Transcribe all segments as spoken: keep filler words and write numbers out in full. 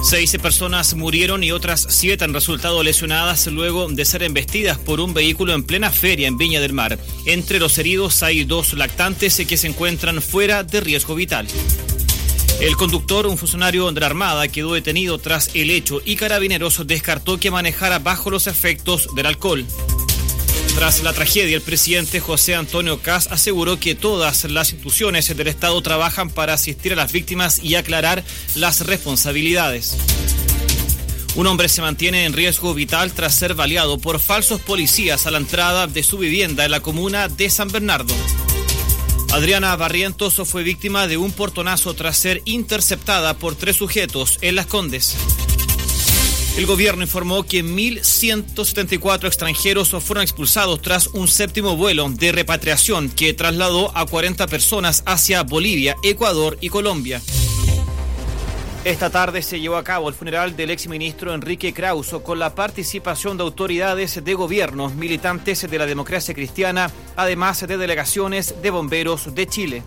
Seis personas murieron y otras siete han resultado lesionadas luego de ser embestidas por un vehículo en plena feria en Viña del Mar. Entre los heridos hay dos lactantes que se encuentran fuera de riesgo vital. El conductor, un funcionario de la Armada, quedó detenido tras el hecho y Carabineros descartó que manejara bajo los efectos del alcohol. Tras la tragedia, el presidente José Antonio Kast aseguró que todas las instituciones del Estado trabajan para asistir a las víctimas y aclarar las responsabilidades. Un hombre se mantiene en riesgo vital tras ser baleado por falsos policías a la entrada de su vivienda en la comuna de San Bernardo. Adriana Barrientos fue víctima de un portonazo tras ser interceptada por tres sujetos en Las Condes. El gobierno informó que mil ciento setenta y cuatro extranjeros fueron expulsados tras un séptimo vuelo de repatriación que trasladó a cuarenta personas hacia Bolivia, Ecuador y Colombia. Esta tarde se llevó a cabo el funeral del exministro Enrique Krauss con la participación de autoridades de gobierno, militantes de la democracia cristiana, además de delegaciones de bomberos de Chile.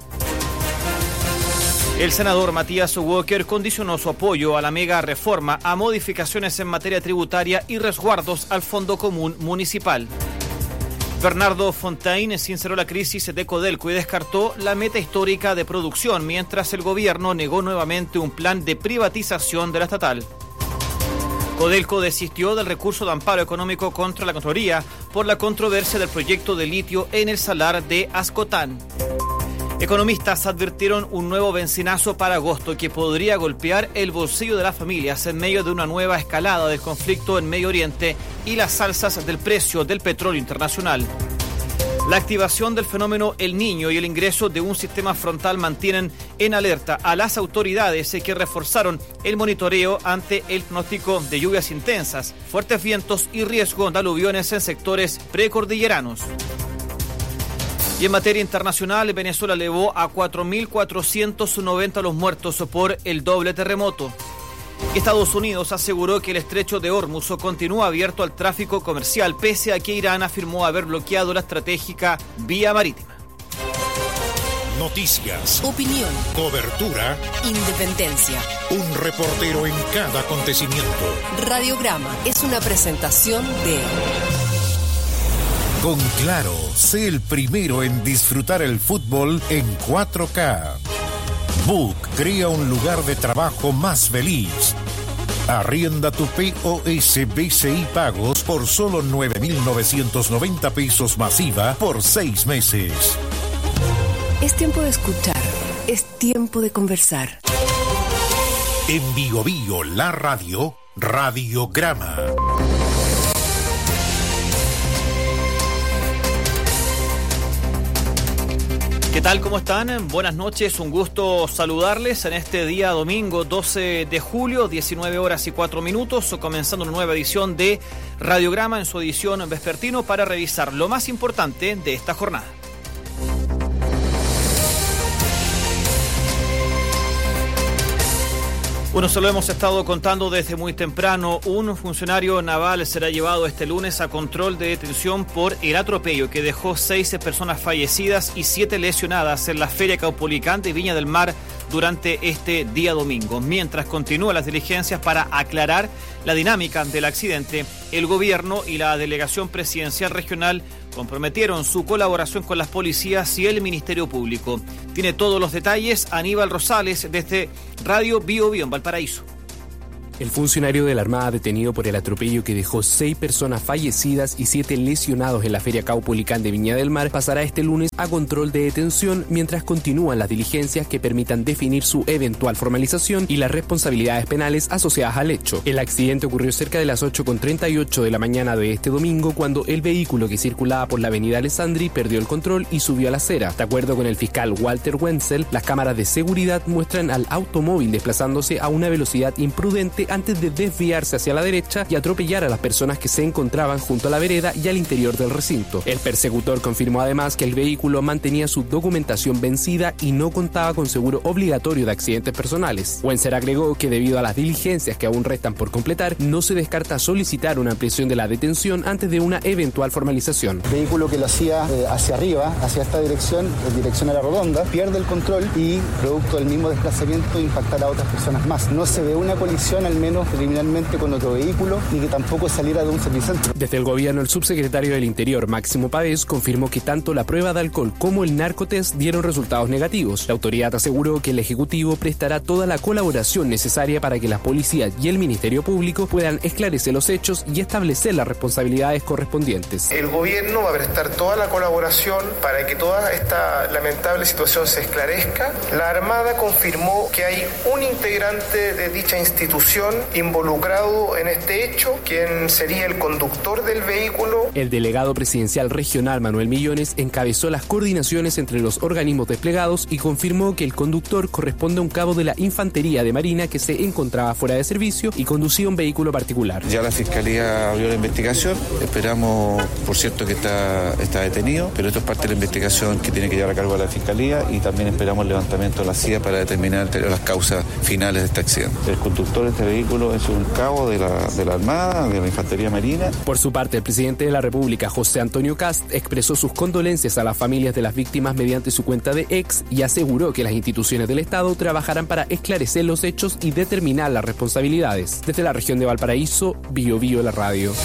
El senador Matías Walker condicionó su apoyo a la mega reforma a modificaciones en materia tributaria y resguardos al Fondo Común Municipal. Bernardo Fontaine sinceró la crisis de Codelco y descartó la meta histórica de producción, mientras el gobierno negó nuevamente un plan de privatización de la estatal. Codelco desistió del recurso de amparo económico contra la Contraloría por la controversia del proyecto de litio en el salar de Ascotán. Economistas advirtieron un nuevo benzinazo para agosto que podría golpear el bolsillo de las familias en medio de una nueva escalada del conflicto en Medio Oriente y las alzas del precio del petróleo internacional. La activación del fenómeno El Niño y el ingreso de un sistema frontal mantienen en alerta a las autoridades que reforzaron el monitoreo ante el pronóstico de lluvias intensas, fuertes vientos y riesgo de aluviones en sectores precordilleranos. Y en materia internacional, Venezuela elevó a cuatro mil cuatrocientos noventa los muertos por el doble terremoto. Estados Unidos aseguró que el estrecho de Hormuz continúa abierto al tráfico comercial, pese a que Irán afirmó haber bloqueado la estratégica vía marítima. Noticias, opinión, cobertura, independencia. Un reportero en cada acontecimiento. Radiograma es una presentación de... Con Claro, sé el primero en disfrutar el fútbol en cuatro K. Book crea un lugar de trabajo más feliz. Arrienda tu P O S B C I pagos por solo nueve mil novecientos noventa pesos masiva por seis meses. Es tiempo de escuchar, es tiempo de conversar. En Bio Bio, la radio, Radiograma. ¿Qué tal? ¿Cómo están? Buenas noches, un gusto saludarles en este día domingo doce de julio, diecinueve horas y cuatro minutos, comenzando una nueva edición de Radiograma en su edición vespertino para revisar lo más importante de esta jornada. Bueno, se lo hemos estado contando desde muy temprano. Un funcionario naval será llevado este lunes a control de detención por el atropello que dejó seis personas fallecidas y siete lesionadas en la Feria Caupolicán de Viña del Mar durante este día domingo. Mientras continúan las diligencias para aclarar la dinámica del accidente, el gobierno y la delegación presidencial regional comprometieron su colaboración con las policías y el Ministerio Público. Tiene todos los detalles Aníbal Rosales desde Radio Bio Bio en Valparaíso. El funcionario de la Armada detenido por el atropello que dejó seis personas fallecidas y siete lesionados en la Feria Caupolicán de Viña del Mar pasará este lunes a control de detención mientras continúan las diligencias que permitan definir su eventual formalización y las responsabilidades penales asociadas al hecho. El accidente ocurrió cerca de las ocho con treinta y ocho de la mañana de este domingo cuando el vehículo que circulaba por la avenida Alessandri perdió el control y subió a la acera. De acuerdo con el fiscal Walter Wenzel, las cámaras de seguridad muestran al automóvil desplazándose a una velocidad imprudente antes de desviarse hacia la derecha y atropellar a las personas que se encontraban junto a la vereda y al interior del recinto. El persecutor confirmó además que el vehículo mantenía su documentación vencida y no contaba con seguro obligatorio de accidentes personales. Wenzel agregó que debido a las diligencias que aún restan por completar, no se descarta solicitar una ampliación de la detención antes de una eventual formalización. El vehículo que lo hacía eh, hacia arriba, hacia esta dirección, en dirección a la Redonda, pierde el control y, producto del mismo desplazamiento, impactar a otras personas más. No se ve una colisión al al menos criminalmente con otro vehículo ni que tampoco saliera de un servicentro. Desde el gobierno, el subsecretario del Interior, Máximo Pavés, confirmó que tanto la prueba de alcohol como el narcotest dieron resultados negativos. La autoridad aseguró que el Ejecutivo prestará toda la colaboración necesaria para que la policía y el Ministerio Público puedan esclarecer los hechos y establecer las responsabilidades correspondientes. El gobierno va a prestar toda la colaboración para que toda esta lamentable situación se esclarezca. La Armada confirmó que hay un integrante de dicha institución involucrado en este hecho, quien sería el conductor del vehículo. El delegado presidencial regional Manuel Millones encabezó las coordinaciones entre los organismos desplegados y confirmó que el conductor corresponde a un cabo de la Infantería de Marina que se encontraba fuera de servicio y conducía un vehículo particular. Ya la Fiscalía abrió la investigación, esperamos, por cierto, que está, está detenido, pero esto es parte de la investigación que tiene que llevar a cargo la Fiscalía y también esperamos el levantamiento de la C I A para determinar las causas finales de este accidente. El conductor de este vehículo es un cabo de la, de la Armada, de la Infantería Marina. Por su parte, el presidente de la República, José Antonio Kast, expresó sus condolencias a las familias de las víctimas mediante su cuenta de X y aseguró que las instituciones del Estado trabajarán para esclarecer los hechos y determinar las responsabilidades. Desde la región de Valparaíso, Bio Bio la radio.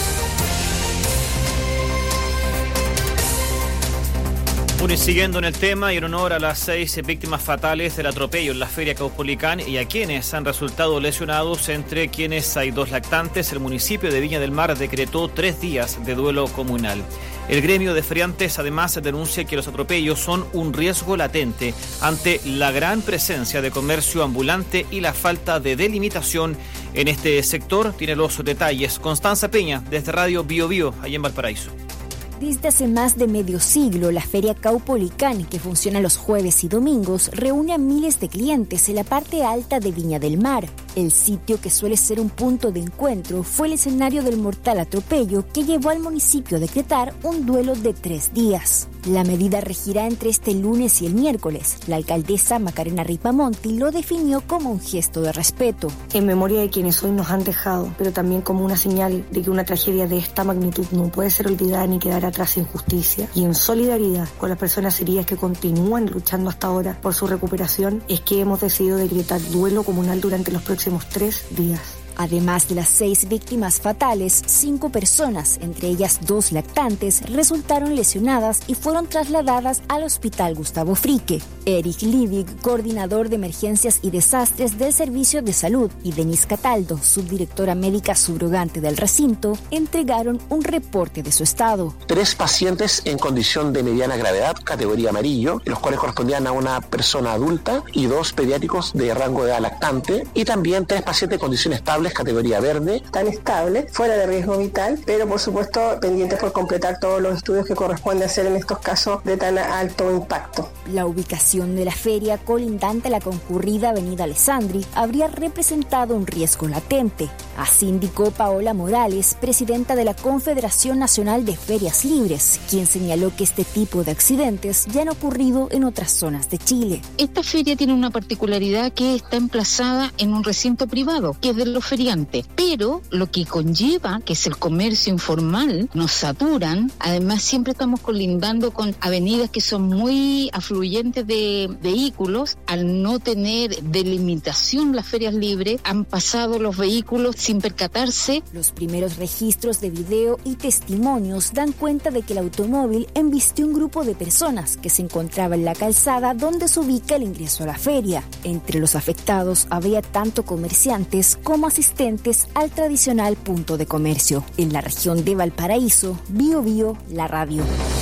Bueno, y siguiendo en el tema y en honor a las seis víctimas fatales del atropello en la Feria Caupolicán y a quienes han resultado lesionados, entre quienes hay dos lactantes, el municipio de Viña del Mar decretó tres días de duelo comunal. El gremio de feriantes además denuncia que los atropellos son un riesgo latente ante la gran presencia de comercio ambulante y la falta de delimitación en este sector. Tiene los detalles Constanza Peña desde Radio Bio Bio, allá en Valparaíso. Desde hace más de medio siglo, la Feria Caupolicán, que funciona los jueves y domingos, reúne a miles de clientes en la parte alta de Viña del Mar. El sitio, que suele ser un punto de encuentro, fue el escenario del mortal atropello que llevó al municipio a decretar un duelo de tres días. La medida regirá entre este lunes y el miércoles. La alcaldesa Macarena Ripamonti lo definió como un gesto de respeto. En memoria de quienes hoy nos han dejado, pero también como una señal de que una tragedia de esta magnitud no puede ser olvidada ni quedar atrás sin justicia, y en solidaridad con las personas heridas que continúan luchando hasta ahora por su recuperación, es que hemos decidido decretar duelo comunal durante los próximos tres días. Además de las seis víctimas fatales, cinco personas, entre ellas dos lactantes, resultaron lesionadas y fueron trasladadas al Hospital Gustavo Frique. Eric Liebig, coordinador de emergencias y desastres del Servicio de Salud, y Denise Cataldo, subdirectora médica subrogante del recinto, entregaron un reporte de su estado. Tres pacientes en condición de mediana gravedad, categoría amarillo, los cuales correspondían a una persona adulta, y dos pediátricos de rango de edad lactante, y también tres pacientes en condición estable, categoría verde. Están estables, fuera de riesgo vital, pero por supuesto pendientes por completar todos los estudios que corresponde hacer en estos casos de tan alto impacto. La ubicación de la feria, colindante a la concurrida Avenida Alessandri, habría representado un riesgo latente. Así indicó Paola Morales, presidenta de la Confederación Nacional de Ferias Libres, quien señaló que este tipo de accidentes ya han ocurrido en otras zonas de Chile. Esta feria tiene una particularidad, que está emplazada en un recinto privado, que es de los feriantes, pero lo que conlleva, que es el comercio informal, nos saturan. Además, siempre estamos colindando con avenidas que son muy afluentes de vehículos. Al no tener delimitación las ferias libres, han pasado los vehículos sin percatarse. Los primeros registros de video y testimonios dan cuenta de que el automóvil embistió un grupo de personas que se encontraba en la calzada donde se ubica el ingreso a la feria. Entre los afectados había tanto comerciantes como asistentes al tradicional punto de comercio. En la región de Valparaíso, Bio Bio, la radio.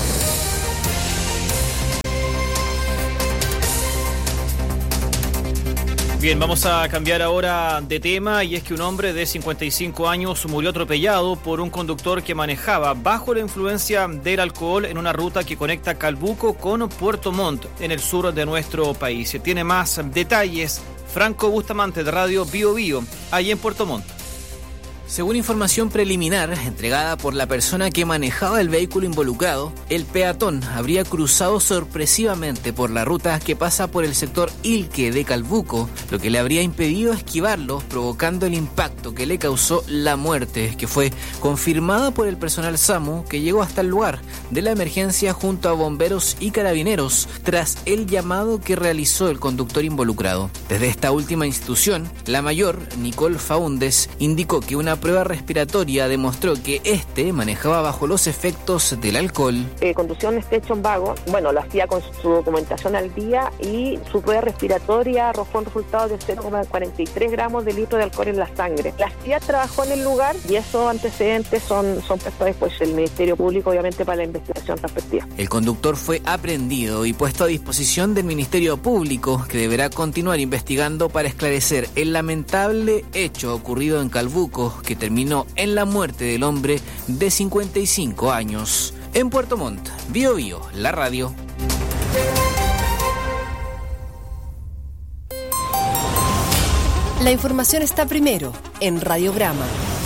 Bien, vamos a cambiar ahora de tema, y es que un hombre de cincuenta y cinco años murió atropellado por un conductor que manejaba bajo la influencia del alcohol en una ruta que conecta Calbuco con Puerto Montt, en el sur de nuestro país. Tiene más detalles Franco Bustamante de Radio Bio Bio, ahí en Puerto Montt. Según información preliminar entregada por la persona que manejaba el vehículo involucrado, el peatón habría cruzado sorpresivamente por la ruta que pasa por el sector Ilque de Calbuco, lo que le habría impedido esquivarlo, provocando el impacto que le causó la muerte, que fue confirmada por el personal SAMU que llegó hasta el lugar de la emergencia junto a bomberos y carabineros tras el llamado que realizó el conductor involucrado. Desde esta última institución, la mayor, Nicole Faúndes, indicó que una prueba respiratoria demostró que este manejaba bajo los efectos del alcohol. Eh, conducía un Station Wagon, bueno, lo hacía con su documentación al día y su prueba respiratoria arrojó un resultado de cero coma cuarenta y tres gramos de litro de alcohol en la sangre. La C I A trabajó en el lugar y esos antecedentes son, son puestos después el Ministerio Público, obviamente, para la investigación respectiva. El conductor fue aprehendido y puesto a disposición del Ministerio Público, que deberá continuar investigando para esclarecer el lamentable hecho ocurrido en Calbuco, que terminó en la muerte del hombre de cincuenta y cinco años. En Puerto Montt, Bio Bio, la radio. La información está primero en Radiograma.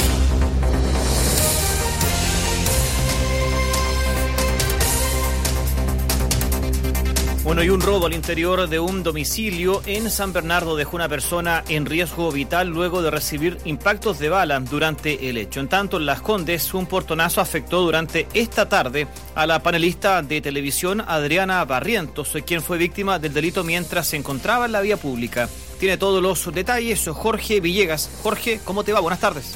Bueno, y un robo al interior de un domicilio en San Bernardo dejó una persona en riesgo vital luego de recibir impactos de bala durante el hecho. En tanto, en Las Condes, un portonazo afectó durante esta tarde a la panelista de televisión Adriana Barrientos, quien fue víctima del delito mientras se encontraba en la vía pública. Tiene todos los detalles Jorge Villegas. Jorge, ¿cómo te va? Buenas tardes.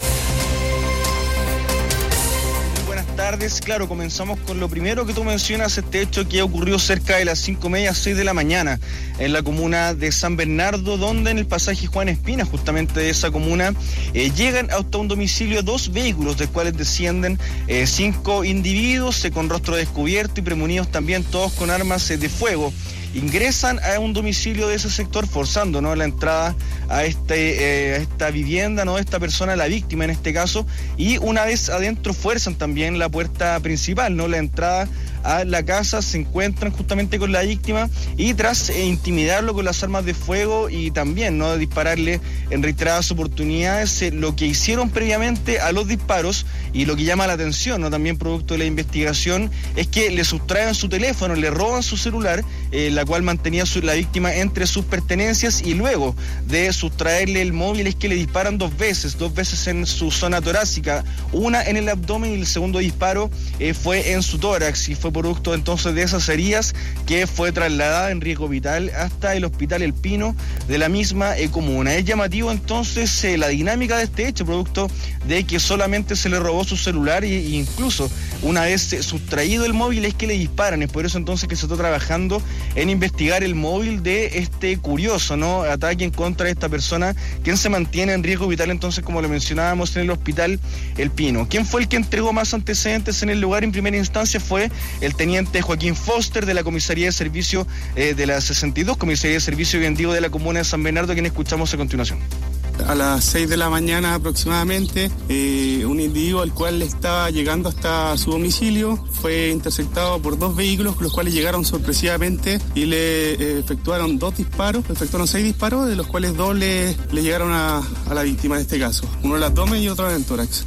Tardes, claro, comenzamos con lo primero que tú mencionas, este hecho que ocurrió cerca de las cinco y media, seis de la mañana en la comuna de San Bernardo, donde en el pasaje Juan Espina, justamente de esa comuna, eh, llegan hasta un domicilio dos vehículos, de cuales descienden eh, cinco individuos eh, con rostro descubierto y premunidos también todos con armas eh, de fuego. Ingresan a un domicilio de ese sector forzando, ¿no?, la entrada a, este, eh, a esta vivienda, ¿no?, de esta persona, la víctima en este caso, y una vez adentro fuerzan también la puerta principal, ¿no?, la entrada a la casa, se encuentran justamente con la víctima y tras eh, intimidarlo con las armas de fuego y también, ¿no?, dispararle en reiteradas oportunidades, eh, lo que hicieron previamente a los disparos y lo que llama la atención, ¿no?, también producto de la investigación, es que le sustraen su teléfono, le roban su celular, eh, la cual mantenía su, la víctima entre sus pertenencias, y luego de sustraerle el móvil es que le disparan dos veces, dos veces en su zona torácica, una en el abdomen y el segundo disparo eh, fue en su tórax, y fue producto entonces de esas heridas que fue trasladada en riesgo vital hasta el Hospital El Pino de la misma eh, comuna. Es llamativo entonces eh, la dinámica de este hecho, producto de que solamente se le robó su celular e incluso una vez eh, sustraído el móvil es que le disparan. Es por eso entonces que se está trabajando en investigar el móvil de este curioso, ¿no?, ataque en contra de esta persona, quien se mantiene en riesgo vital entonces, como lo mencionábamos, en el Hospital El Pino. ¿Quién fue el que entregó más antecedentes en el lugar en primera instancia? Fue el teniente Joaquín Foster de la Comisaría de Servicio eh, de la sesenta y dos, Comisaría de Servicio Vendido de la Comuna de San Bernardo, quien escuchamos a continuación. A las seis de la mañana aproximadamente, eh, un individuo al cual estaba llegando hasta su domicilio fue interceptado por dos vehículos, los cuales llegaron sorpresivamente y le eh, efectuaron dos disparos, efectuaron seis disparos, de los cuales dos le, le llegaron a, a la víctima en este caso, uno en el abdomen y otro en el tórax.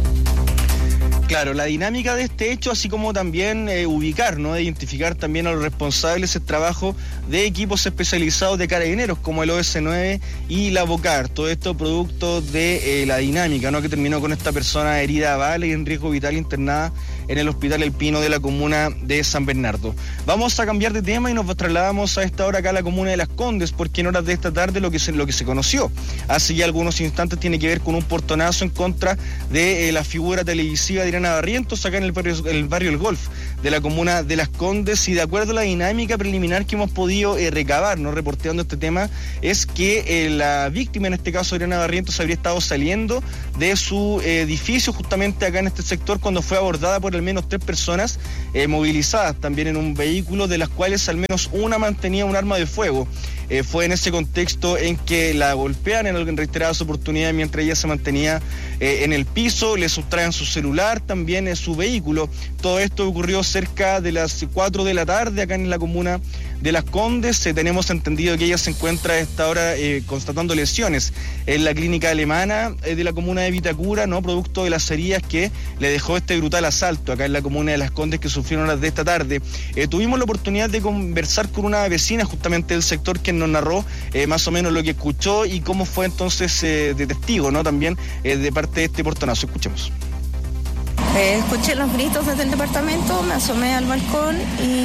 Claro, la dinámica de este hecho, así como también eh, ubicar, ¿no?, identificar también a los responsables, el trabajo de equipos especializados de carabineros como el O S nueve y la BOCAR. Todo esto producto de eh, la dinámica, ¿no?, que terminó con esta persona herida a bala y en riesgo vital internada en el Hospital El Pino de la comuna de San Bernardo. Vamos a cambiar de tema y nos trasladamos a esta hora acá a la comuna de Las Condes, porque en horas de esta tarde lo que se, lo que se conoció hace ya algunos instantes tiene que ver con un portonazo en contra de eh, la figura televisiva de Adriana Barrientos acá en el barrio, el barrio El Golf de la comuna de Las Condes, y de acuerdo a la dinámica preliminar que hemos podido eh, recabar, ¿no?, reporteando este tema, es que eh, la víctima, en este caso Adriana Barrientos, habría estado saliendo de su eh, edificio justamente acá en este sector cuando fue abordada por al menos tres personas eh, movilizadas también en un vehículo, de las cuales al menos una mantenía un arma de fuego. Eh, fue en ese contexto en que la golpean en reiteradas oportunidades mientras ella se mantenía eh, en el piso, le sustraen su celular, también en su vehículo. Todo esto ocurrió cerca de las cuatro de la tarde acá en la comuna de Las Condes. Eh, tenemos entendido que ella se encuentra a esta hora eh, constatando lesiones en la clínica alemana eh, de la comuna de Vitacura, no producto de las heridas que le dejó este brutal asalto acá en la comuna de Las Condes que sufrieron las de esta tarde. Eh, tuvimos la oportunidad de conversar con una vecina justamente del sector que nos narró eh, más o menos lo que escuchó y cómo fue entonces eh, de testigo, ¿no? También eh, de parte de este portonazo. Escuchemos. Eh, escuché los gritos desde el departamento, me asomé al balcón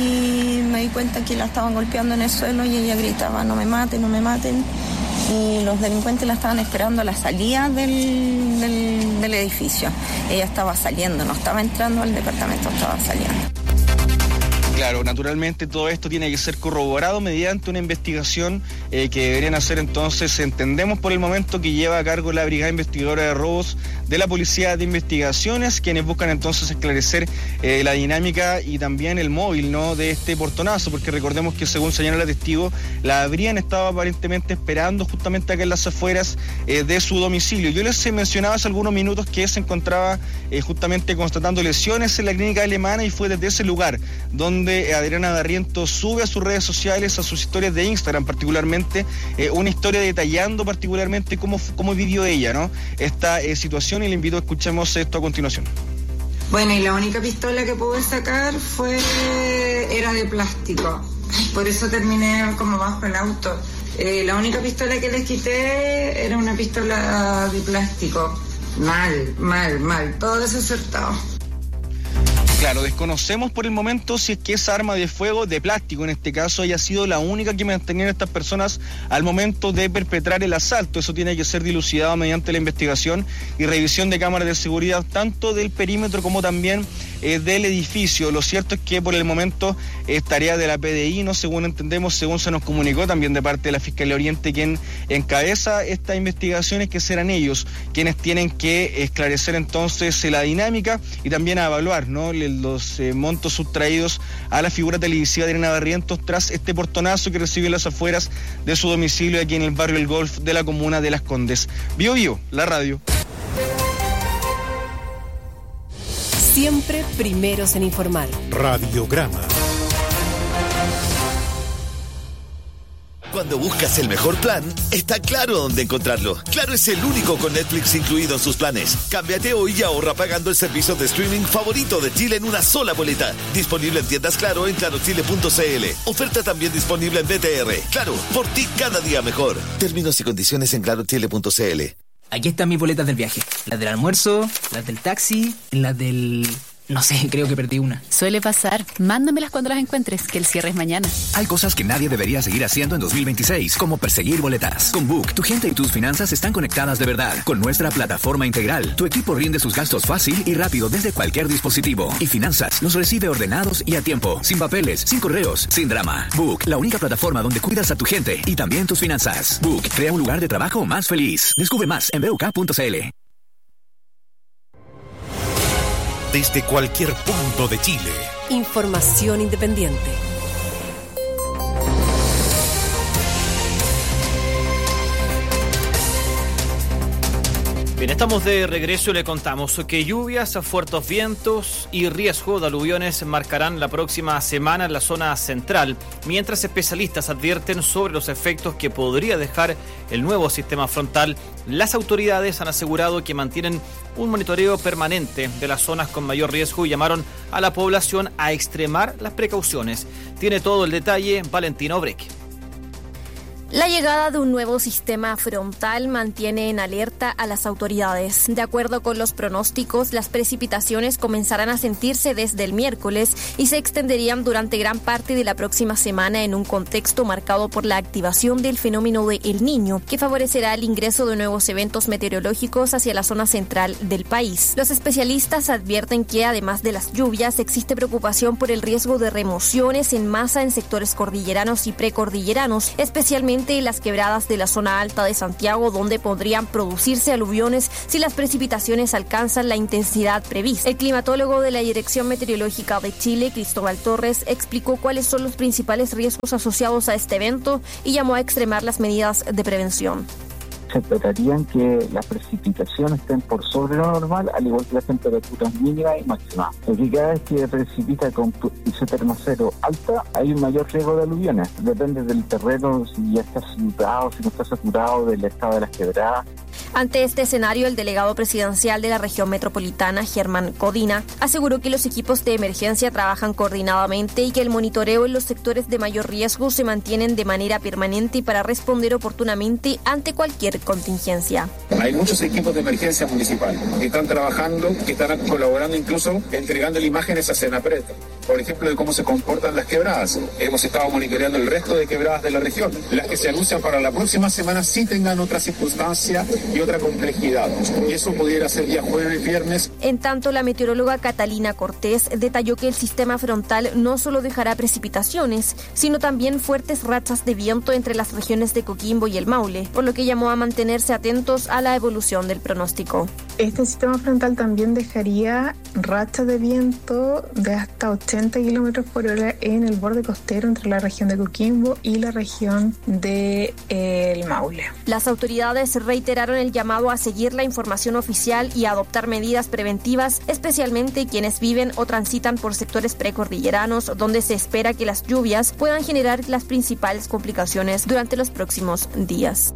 y me di cuenta que la estaban golpeando en el suelo y ella gritaba: no me maten, no me maten. Y los delincuentes la estaban esperando a la salida del, del, del edificio. Ella estaba saliendo, no estaba entrando al departamento, estaba saliendo. Claro, naturalmente todo esto tiene que ser corroborado mediante una investigación eh, que deberían hacer entonces, entendemos por el momento que lleva a cargo la Brigada Investigadora de Robos de la Policía de Investigaciones, quienes buscan entonces esclarecer eh, la dinámica y también el móvil, ¿no?, de este portonazo, porque recordemos que según señala el testigo, la habrían estado aparentemente esperando justamente acá en las afueras eh, de su domicilio. Yo les mencionaba hace algunos minutos que se encontraba eh, justamente constatando lesiones en la clínica alemana y fue desde ese lugar donde Adriana Barrientos sube a sus redes sociales, a sus historias de Instagram particularmente, eh, una historia detallando particularmente cómo, cómo vivió ella, ¿no?, esta eh, situación, y le invito a escuchemos esto a continuación. Bueno, y la única pistola que pude sacar fue era de plástico, por eso terminé como bajo el auto. Eh, la única pistola que les quité era una pistola de plástico. Mal, mal, mal, todo desacertado. Claro, desconocemos por el momento si es que esa arma de fuego de plástico, en este caso, haya sido la única que mantenían estas personas al momento de perpetrar el asalto. Eso tiene que ser dilucidado mediante la investigación y revisión de cámaras de seguridad, tanto del perímetro como también eh, del edificio. Lo cierto es que por el momento es tarea de la P D I, no según entendemos, según se nos comunicó también de parte de la Fiscalía Oriente, quien encabeza estas investigaciones, que serán ellos quienes tienen que esclarecer entonces la dinámica y también a evaluar, ¿no?, los eh, montos sustraídos a la figura televisiva de Adriana Barrientos tras este portonazo que recibió en las afueras de su domicilio aquí en el barrio El Golf de la comuna de Las Condes. Bio Bio, la radio. Siempre primeros en informar. Radiograma. Cuando buscas el mejor plan, está Claro dónde encontrarlo. Claro es el único con Netflix incluido en sus planes. Cámbiate hoy y ahorra pagando el servicio de streaming favorito de Chile en una sola boleta. Disponible en tiendas Claro en claro chile punto c l. Oferta también disponible en B T R. Claro, por ti cada día mejor. Términos y condiciones en claro chile punto c l. Aquí están mis boletas del viaje. Las del almuerzo, las del taxi, las del... No sé, creo que perdí una. Suele pasar. Mándamelas cuando las encuentres, que el cierre es mañana. Hay cosas que nadie debería seguir haciendo en dos mil veintiséis, como perseguir boletas. Con Book, tu gente y tus finanzas están conectadas de verdad. Con nuestra plataforma integral, tu equipo rinde sus gastos fácil y rápido desde cualquier dispositivo. Y Finanzas los recibe ordenados y a tiempo. Sin papeles, sin correos, sin drama. Book, la única plataforma donde cuidas a tu gente y también tus finanzas. Book, crea un lugar de trabajo más feliz. Descubre más en b u k punto c l. Desde cualquier punto de Chile. Información independiente. Bien, estamos de regreso y le contamos que lluvias, fuertes vientos y riesgo de aluviones marcarán la próxima semana en la zona central, mientras especialistas advierten sobre los efectos que podría dejar el nuevo sistema frontal. Las autoridades han asegurado que mantienen un monitoreo permanente de las zonas con mayor riesgo y llamaron a la población a extremar las precauciones. Tiene todo el detalle Valentina Obreque. La llegada de un nuevo sistema frontal mantiene en alerta a las autoridades. De acuerdo con los pronósticos, las precipitaciones comenzarán a sentirse desde el miércoles y se extenderían durante gran parte de la próxima semana en un contexto marcado por la activación del fenómeno de El Niño, que favorecerá el ingreso de nuevos eventos meteorológicos hacia la zona central del país. Los especialistas advierten que, además de las lluvias, existe preocupación por el riesgo de remociones en masa en sectores cordilleranos y precordilleranos, especialmente las quebradas de la zona alta de Santiago, donde podrían producirse aluviones si las precipitaciones alcanzan la intensidad prevista. El climatólogo de la Dirección Meteorológica de Chile, Cristóbal Torres, explicó cuáles son los principales riesgos asociados a este evento y llamó a extremar las medidas de prevención. Se esperarían que las precipitaciones estén por sobre lo normal, al igual que las temperaturas mínimas y máximas. Porque cada vez que precipita con ese termocero alta, hay un mayor riesgo de aluviones. Depende del terreno, si ya está saturado, si no está saturado, del estado de las quebradas. Ante este escenario, el delegado presidencial de la región metropolitana, Germán Codina, aseguró que los equipos de emergencia trabajan coordinadamente y que el monitoreo en los sectores de mayor riesgo se mantienen de manera permanente para responder oportunamente ante cualquier contingencia. Hay muchos equipos de emergencia municipal que están trabajando, que están colaborando, incluso entregándole imágenes a Senapred, por ejemplo, de cómo se comportan las quebradas. Hemos estado monitoreando el resto de quebradas de la región. Las que se anuncian para la próxima semana sí tengan otra circunstancia y otra complejidad. Y eso pudiera ser día jueves, viernes. En tanto, la meteoróloga Catalina Cortés detalló que el sistema frontal no solo dejará precipitaciones, sino también fuertes rachas de viento entre las regiones de Coquimbo y el Maule, por lo que llamó a mantenerse atentos a la evolución del pronóstico. Este sistema frontal también dejaría rachas de viento de hasta ochenta kilómetros por hora en el borde costero entre la región de Coquimbo y la región del de, eh, Maule. Las autoridades reiteraron el llamado a seguir la información oficial y a adoptar medidas preventivas, especialmente quienes viven o transitan por sectores precordilleranos, donde se espera que las lluvias puedan generar las principales complicaciones durante los próximos días.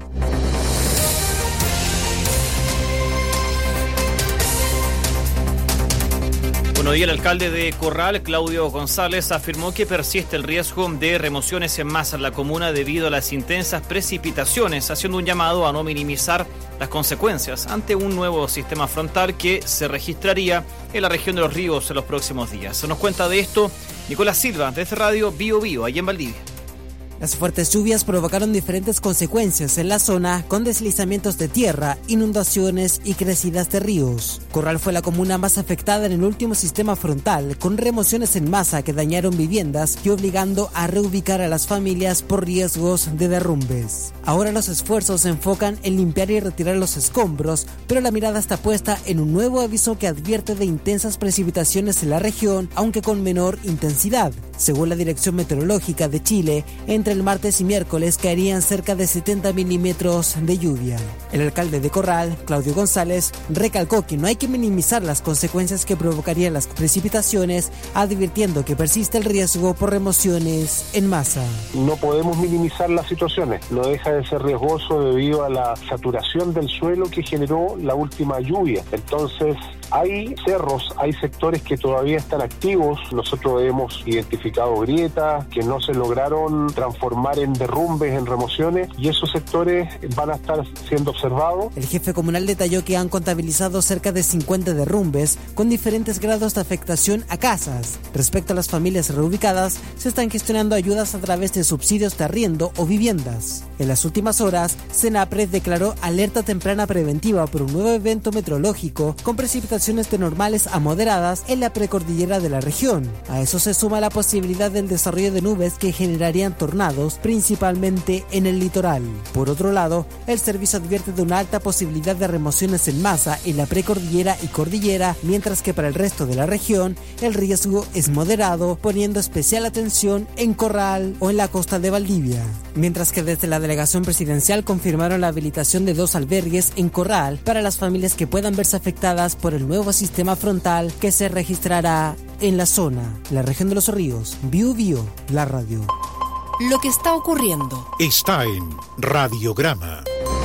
Bueno, y el alcalde de Corral, Claudio González, afirmó que persiste el riesgo de remociones en masa en la comuna debido a las intensas precipitaciones, haciendo un llamado a no minimizar las consecuencias ante un nuevo sistema frontal que se registraría en la región de Los Ríos en los próximos días. Se nos cuenta de esto Nicolás Silva, desde Radio Bio Bio, allá en Valdivia. Las fuertes lluvias provocaron diferentes consecuencias en la zona, con deslizamientos de tierra, inundaciones y crecidas de ríos. Corral fue la comuna más afectada en el último sistema frontal, con remociones en masa que dañaron viviendas y obligando a reubicar a las familias por riesgos de derrumbes. Ahora los esfuerzos se enfocan en limpiar y retirar los escombros, pero la mirada está puesta en un nuevo aviso que advierte de intensas precipitaciones en la región, aunque con menor intensidad. Según la Dirección Meteorológica de Chile, entre el martes y miércoles caerían cerca de setenta milímetros de lluvia. El alcalde de Corral, Claudio González, recalcó que no hay que minimizar las consecuencias que provocarían las precipitaciones, advirtiendo que persiste el riesgo por remociones en masa. No podemos minimizar las situaciones, no deja de ser riesgoso debido a la saturación del suelo que generó la última lluvia. Entonces, hay cerros, hay sectores que todavía están activos. Nosotros hemos identificado grietas que no se lograron transformar en derrumbes, en remociones, y esos sectores van a estar siendo observados. El jefe comunal detalló que han contabilizado cerca de cincuenta derrumbes con diferentes grados de afectación a casas. Respecto a las familias reubicadas, se están gestionando ayudas a través de subsidios de arriendo o viviendas. En las últimas horas, Senapred declaró alerta temprana preventiva por un nuevo evento meteorológico con precipitaciones de normales a moderadas en la precordillera de la región. A eso se suma la posibilidad del desarrollo de nubes que generarían tornados, principalmente en el litoral. Por otro lado, el servicio advierte de una alta posibilidad de remociones en masa en la precordillera y cordillera, mientras que para el resto de la región el riesgo es moderado, poniendo especial atención en Corral o en la costa de Valdivia. Mientras que desde la delegación presidencial confirmaron la habilitación de dos albergues en Corral para las familias que puedan verse afectadas por el nuevo sistema frontal que se registrará en la zona, la región de Los Ríos. Bio Bio, la radio. Lo que está ocurriendo está en Radiograma.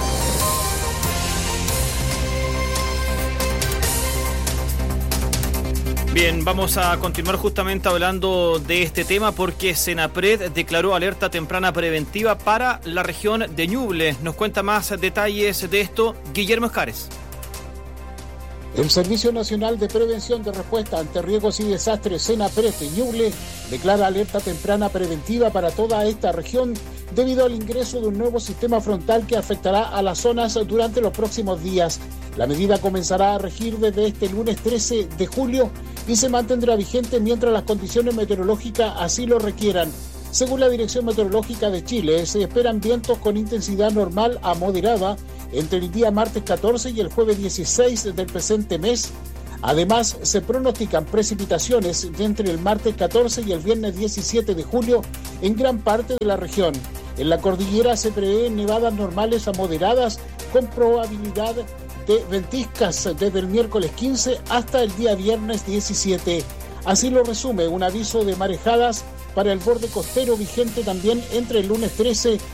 Bien, vamos a continuar justamente hablando de este tema porque Senapred declaró alerta temprana preventiva para la región de Ñuble. Nos cuenta más detalles de esto Guillermo Escares. El Servicio Nacional de Prevención de Respuesta ante Riesgos y Desastres, Senapred de Ñuble, declara alerta temprana preventiva para toda esta región debido al ingreso de un nuevo sistema frontal que afectará a las zonas durante los próximos días. La medida comenzará a regir desde este lunes trece de julio y se mantendrá vigente mientras las condiciones meteorológicas así lo requieran. Según la Dirección Meteorológica de Chile, se esperan vientos con intensidad normal a moderada entre el día martes catorce y el jueves dieciséis del presente mes. Además, se pronostican precipitaciones entre el martes catorce y el viernes diecisiete de julio en gran parte de la región. En la cordillera se prevén nevadas normales a moderadas con probabilidad de ventiscas desde el miércoles quince hasta el día viernes diecisiete. Así lo resume un aviso de marejadas para el borde costero vigente también entre el lunes trece